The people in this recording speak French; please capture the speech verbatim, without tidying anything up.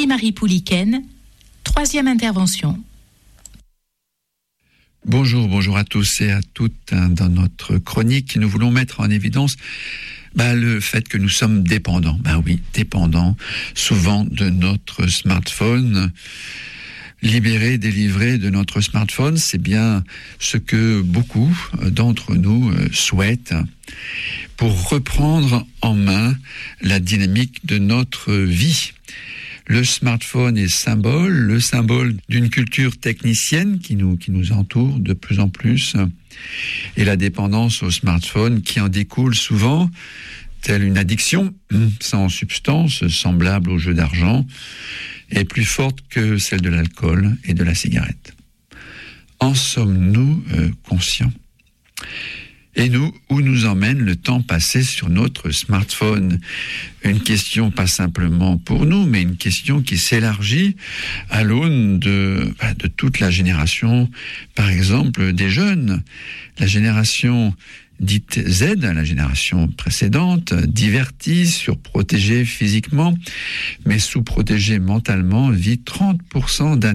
Marie Pouliken, troisième intervention. Bonjour, bonjour à tous et à toutes. Dans notre chronique, nous voulons mettre en évidence bah, le fait que nous sommes dépendants. Bah oui, dépendants souvent de notre smartphone. Libérés, délivrés de notre smartphone, c'est bien ce que beaucoup d'entre nous souhaitent pour reprendre en main la dynamique de notre vie. Le smartphone est symbole, le symbole d'une culture technicienne qui nous, qui nous entoure de plus en plus. Et la dépendance au smartphone qui en découle souvent, telle une addiction sans substance, semblable au jeu d'argent, est plus forte que celle de l'alcool et de la cigarette. En sommes-nous euh, conscients ? Et nous, où nous emmène le temps passé sur notre smartphone ? Une question pas simplement pour nous, mais une question qui s'élargit à l'aune de, bah, de toute la génération, par exemple des jeunes. La génération dite Z, la génération précédente, divertie, surprotégée physiquement, mais sous-protégée mentalement, vit trente pour cent d'un